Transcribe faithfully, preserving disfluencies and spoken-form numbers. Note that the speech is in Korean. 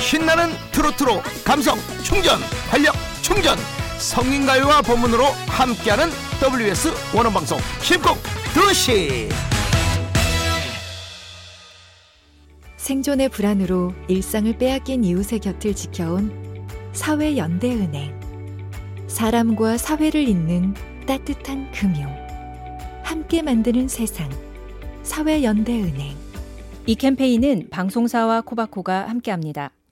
신나는 트로트로 감성 충전, 활력 충전, 성인가요와 법문으로 함께하는 더블유에스 원어방송 신곡 드시. 생존의 불안으로 일상을 빼앗긴 이웃의 곁을 지켜온 사회연대은행. 사람과 사회를 잇는 따뜻한 금융. 함께 만드는 세상. 사회연대은행. 이 캠페인은 방송사와 코바코가 함께합니다.